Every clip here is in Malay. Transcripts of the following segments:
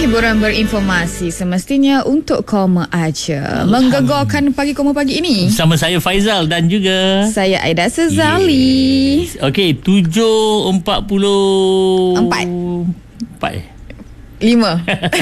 hiburan berinformasi semestinya untuk koma aja. Menggegarkan pagi koma pagi ini. Sama saya Faizal dan juga saya Aida Sezali. Yes. Okey, 7.44 5.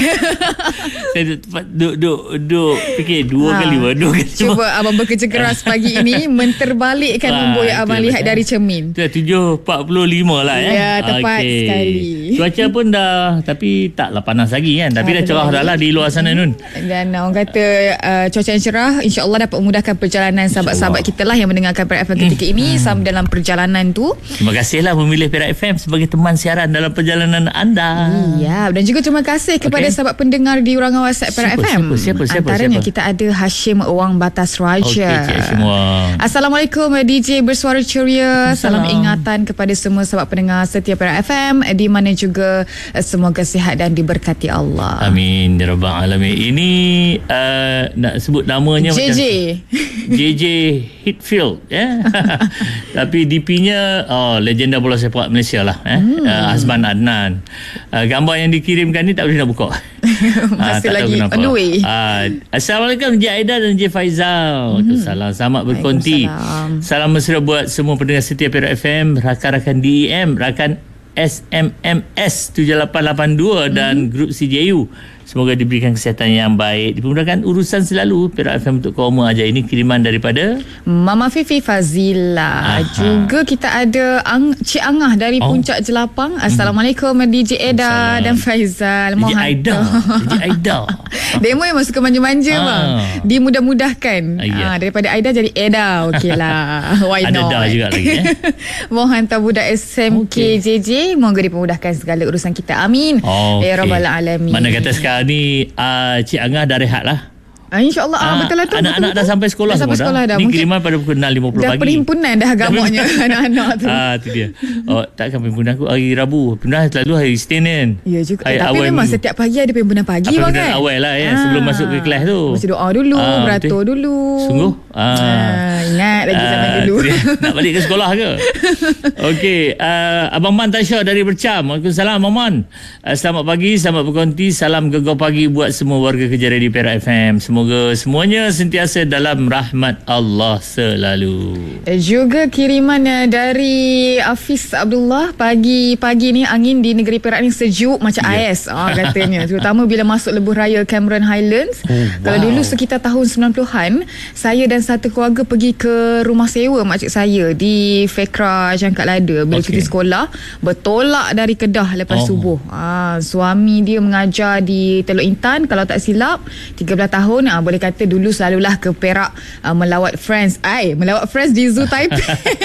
Saya duduk fikir 2 kali 5. Cuba abang bekerja keras pagi ini menterbalikkan nombor yang abang lihat dari cermin. 7.45 lah Ya, tepat sekali. Cuaca pun dah, tapi taklah panas lagi kan. Tapi dah cerah dah lah di luar sana Nun. Dan orang kata cuaca yang cerah insya-Allah dapat memudahkan perjalanan sahabat-sahabat kita lah yang mendengarkan Perak FM ketika ini sama dalam perjalanan tu. Terima kasihlah memilih Perak FM sebagai teman siaran dalam perjalanan anda. Ya, dan juga terima kasih kepada sahabat pendengar di ruangan WhatsApp Perak FM. Siapa? Antaranya kita ada Hashim Wang Batas Raja. Okey, Hashim Wang. Assalamualaikum DJ bersuara ceria. Salam ingatan kepada semua sahabat pendengar setia Perak FM di mana juga semoga sihat dan diberkati Allah. Amin ya rabbal alamin. Ini nak sebut namanya JJ. JJ Hitfield tapi DP-nya legenda bola sepak Malaysia lah Azman Adnan. Gambar yang dikirimkan ni tak boleh nak buka. Masih lagi on the way. Assalamualaikum Encik Aida dan Encik Faizal. Salam selamat berkonti. Salam mesra buat semua pendengar setia Perak FM, rakan-rakan DEM, rakan SMMS 7882 dan grup CJU. Semoga diberikan kesihatan yang baik, dipermudahkan urusan selalu. Perak FM untuk koma aja. Ini kiriman daripada Mama Fifi Fazila. Juga kita ada Cik Angah dari Puncak Jelapang. Assalamualaikum DJ Eda dan Faizal. DJ Aida. Demo yang suka manja-manja bang. Dimudah-mudahkan. Daripada Aida jadi Eda. Okeylah. Why not? Ada juga lagi Mohon hantar budak SMK JJ. Moga dipermudahkan segala urusan kita. Amin. Ya Rabbal Alamin. Mana kata sekarang ni Cik Angah dah rehat lah. InsyaAllah betul lah tu. Anak-anak dah sampai sekolah dah. Ni kiriman pada pukul 6.50 pagi. Dah perhimpunan dah agamanya anak-anak tu. Tu dia. Takkan perhimpunan aku hari Rabu. Perhimpunan selalu hari Isnin kan. Ya juga. Tapi memang setiap pagi ada perhimpunan pagi bang kan. Perhimpunan awal lah sebelum masuk ke kelas tu. Mesti doa dulu, beratur dulu. Sungguh? Ingat lagi zaman dulu. Nak balik ke sekolah ke? Okey, Abang Man Tasha dari Bercam. Waalaikumsalam Abang Man. Selamat pagi, selamat berkonti. Salam gegar pagi buat semua warga kerja di Perak FM. Semoga semuanya sentiasa dalam rahmat Allah selalu. Juga kiriman dari Hafiz Abdullah. Pagi-pagi ni angin di negeri Perak ni sejuk macam ais katanya. Terutama bila masuk lebuh raya Cameron Highlands. Kalau dulu sekitar tahun 90-an, saya dan satu keluarga pergi ke rumah sewa makcik saya di Fekra Jangkat Lada bila cuti sekolah, bertolak dari Kedah lepas subuh. Suami dia mengajar di Teluk Intan, kalau tak silap 13 tahun. Boleh kata dulu selalulah ke Perak melawat friends. Melawat friends di Zoo Taipei.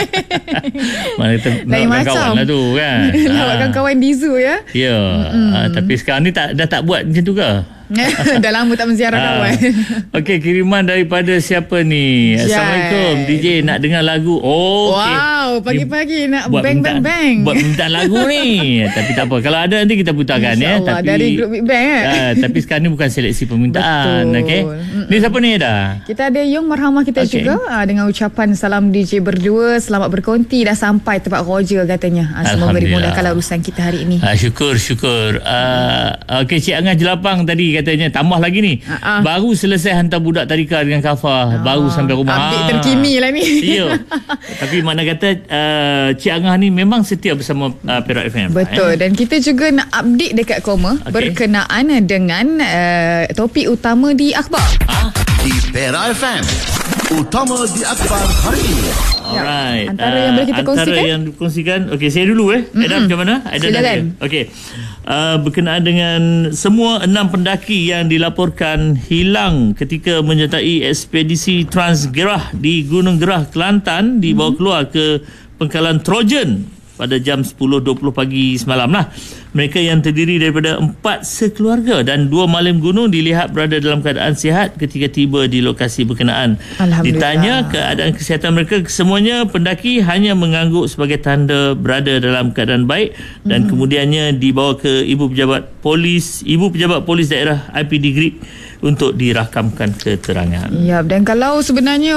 Melawatkan kawan lah tu kan. Melawatkan kawan di Zoo ya. Tapi sekarang ni dah tak buat macam tu ke? Dah lama tak menziarah kawan. Okey, kiriman daripada siapa ni? Assalamualaikum DJ, nak dengar lagu. Wow, pagi-pagi nak bang. Buat permintaan lagu ni. Tapi tak apa, kalau ada nanti kita putarkan tapi dari grup Big Bang tapi sekarang ni bukan seleksi permintaan. Okey. Ni siapa ni dah? Kita ada Yung Marhamah kita juga dengan ucapan salam DJ berdua, selamat berkonti, dah sampai tempat Roger katanya. Semoga dimudahkan urusan kita hari ini. Syukur. Okey, Cik Angah Jelapang tadi katanya tambah lagi ni. Baru selesai hantar budak tadika dengan kafah, baru sampai rumah. Update terkini lah ni. Ya. Tapi mana kata Cik Angah ni memang setia bersama Perak FM. Betul. Dan kita juga nak update dekat koma berkenaan dengan topik utama di akhbar. Di Perak FM utama di akhbar hari ini. Alright. Antara yang boleh kita kongsikan? Antara yang dikongsikan. Okey, saya dulu Adam macam mana? Silakan. Okey. Berkenaan dengan semua 6 pendaki yang dilaporkan hilang ketika menyertai ekspedisi Transgerah di Gunung Gerah, Kelantan, dibawa keluar ke pangkalan Trojan pada jam 10.20 pagi semalam lah. Mereka yang terdiri daripada 4 sekeluarga dan 2 malim gunung dilihat berada dalam keadaan sihat ketika tiba di lokasi berkenaan. Ditanya keadaan kesihatan mereka, semuanya pendaki hanya mengangguk sebagai tanda berada dalam keadaan baik dan kemudiannya dibawa ke Ibu Pejabat Polis Daerah IPD Grip untuk dirakamkan keterangan. Ya, dan kalau sebenarnya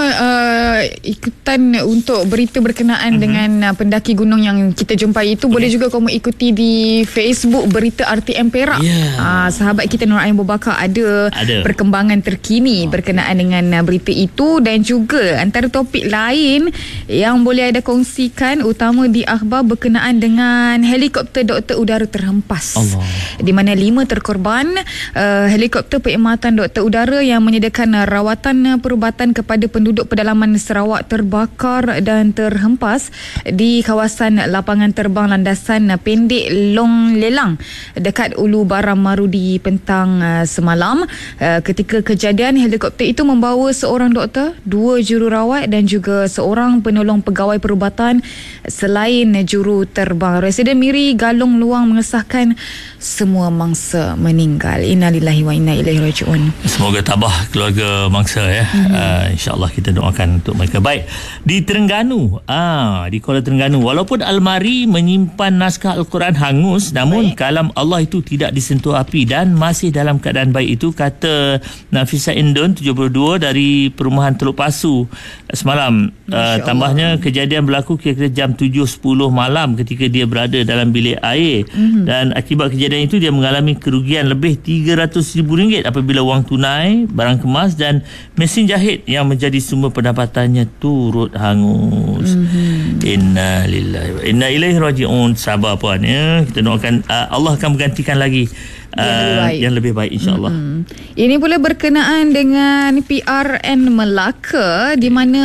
ikutan untuk berita berkenaan dengan pendaki gunung yang kita jumpai itu, boleh juga kamu ikuti di Facebook Berita RTM Perak. Sahabat kita Nur Ain Bobakar ada perkembangan terkini berkenaan dengan berita itu, dan juga antara topik lain yang boleh ada kongsikan utama di akhbar berkenaan dengan helikopter doktor udara terhempas, di mana 5 terkorban. Helikopter perkhidmatan doktor udara yang menyediakan rawatan perubatan kepada penduduk pedalaman Sarawak terbakar dan terhempas di kawasan lapangan terbang landasan pendek Long Lelang dekat Ulu Baram Marudi petang semalam. Ketika kejadian, helikopter itu membawa seorang doktor, 2 jururawat dan juga seorang penolong pegawai perubatan selain juru terbang. Residen Miri Galung Luang mengesahkan semua mangsa meninggal. Innalillahi wa inna ilaihi raji'un. Semoga tabah keluarga mangsa ya. InsyaAllah kita doakan untuk mereka. Baik, di Terengganu, di Kuala Terengganu, walaupun almari menyimpan naskah Al-Quran hangus, namun kalam Allah itu tidak disentuh api dan masih dalam keadaan baik. Itu kata Nafisa Indon, 72, dari perumahan Teluk Pasu semalam. Tambahnya, kejadian berlaku kira-kira jam 7.10 malam ketika dia berada dalam bilik air. Dan akibat kejadian itu, dia mengalami kerugian lebih RM300,000 apabila wang tunai, barang kemas dan mesin jahit yang menjadi sumber pendapatannya turut hangus. Inna lillahi wa inna ilaihi raji'un. Sabar puan ya. Kita doakan Allah akan menggantikan lagi yang lebih baik, insyaAllah. Ini pula berkenaan dengan PRN Melaka, di mana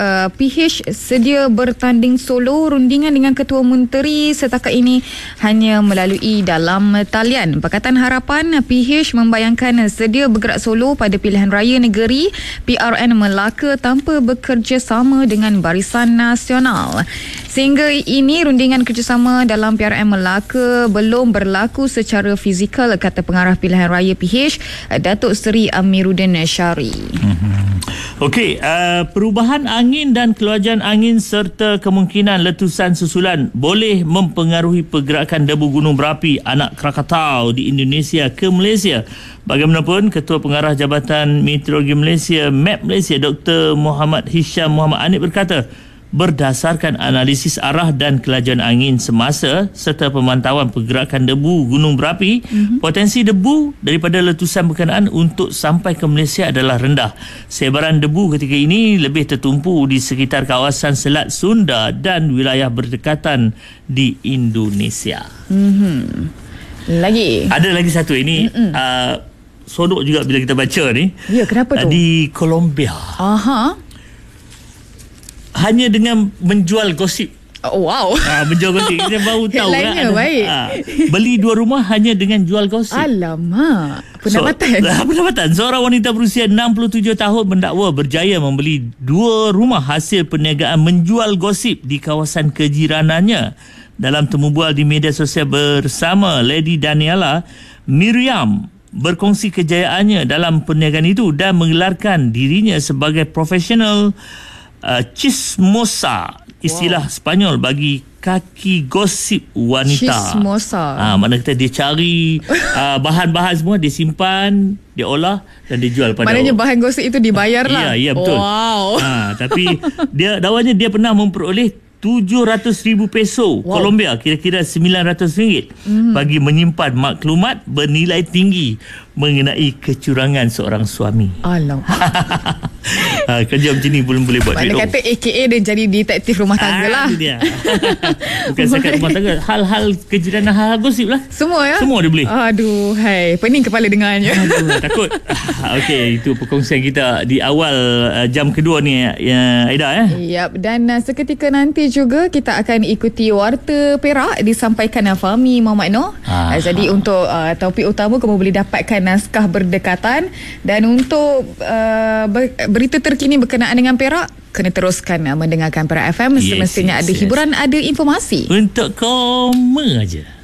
PH sedia bertanding solo rundingan dengan Ketua Menteri setakat ini hanya melalui dalam talian. Pakatan Harapan PH membayangkan sedia bergerak solo pada pilihan raya negeri PRN Melaka tanpa bekerjasama dengan Barisan Nasional. Sehingga ini, rundingan kerjasama dalam PRN Melaka belum berlaku secara fizikal, kata pengarah pilihan raya PH, Datuk Seri Amiruddin Syari. Okey, perubahan angin dan keluaran angin serta kemungkinan letusan susulan boleh mempengaruhi pergerakan debu gunung berapi anak Krakatau di Indonesia ke Malaysia. Bagaimanapun, Ketua Pengarah Jabatan Meteorologi Malaysia, MET Malaysia, Dr. Muhammad Hisham Muhammad Anip berkata, berdasarkan analisis arah dan kelajuan angin semasa serta pemantauan pergerakan debu gunung berapi, potensi debu daripada letusan berkenaan untuk sampai ke Malaysia adalah rendah. Sebaran debu ketika ini lebih tertumpu di sekitar kawasan Selat Sunda dan wilayah berdekatan di Indonesia. Ada lagi satu ini, sonok juga bila kita baca ni. Ya, kenapa tu? Di Colombia. Hanya dengan menjual gosip. Wow. Menjual gosip. Kita baru tahu headline-nya baik. Beli 2 rumah hanya dengan jual gosip. Alamak. Pendapatan. Seorang wanita berusia 67 tahun mendakwa berjaya membeli 2 rumah hasil perniagaan menjual gosip di kawasan kejiranannya. Dalam temu bual di media sosial bersama Lady Daniela, Miriam berkongsi kejayaannya dalam perniagaan itu dan menggelarkan dirinya sebagai profesional chismosa, istilah Sepanyol bagi kaki gosip wanita. Chismosa. Mana kata dia cari bahan-bahan semua, dia simpan, dia olah dan dia jual pada. Maknanya bahan gosip itu dibayar lah. Ya, betul. Wow. Tapi dakwanya dia pernah memperoleh 700,000 peso Colombia, kira-kira RM900 bagi menyimpan maklumat bernilai tinggi mengenai kecurangan seorang suami. Kerja macam ni belum boleh buat duit. Mana kata AKA dia jadi detektif rumah tangga lah. Itu dia. Bukan sekat rumah tangga, hal-hal kejiranan, hal-hal gosip lah. Semua ya? Semua dia boleh. Aduh, pening kepala dengarnya. Takut. Okey, itu perkongsian kita di awal jam kedua ni, Aida. Yap, dan seketika nanti juga kita akan ikuti Warta Perak disampaikan Fahmi Muhammad Noor. Jadi untuk topik utama kamu boleh dapatkan naskah berdekatan, dan untuk berita terkini berkenaan dengan Perak, kena teruskan mendengarkan Perak FM. Semestinya ada hiburan, ada informasi. Untuk koma aja.